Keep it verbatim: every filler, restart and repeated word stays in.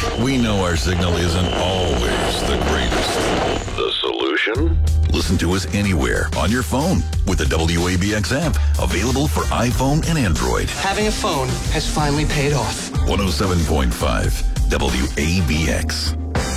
We know our signal isn't always the greatest. The solution? Listen to us anywhere on your phone with the W A B X app, available for iPhone and Android. Having a phone has finally paid off. one oh seven point five W A B X.